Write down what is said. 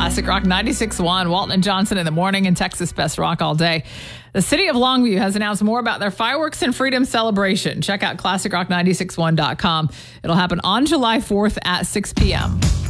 Classic Rock 96.1, Walton and Johnson in the morning and Texas Best Rock all day. The city of Longview has announced more about their Fireworks and Freedom celebration. Check out classicrock961.com. It'll happen on July 4th at 6 p.m.